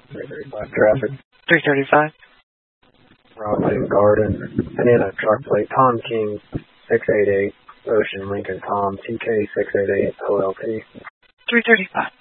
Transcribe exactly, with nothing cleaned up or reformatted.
three thirty-five traffic. three thirty-five. Rockland Garden. And then a truck plate, Tom King, six eight eight, Ocean Lincoln Tom, T K six eight eight, O L T. three thirty-five.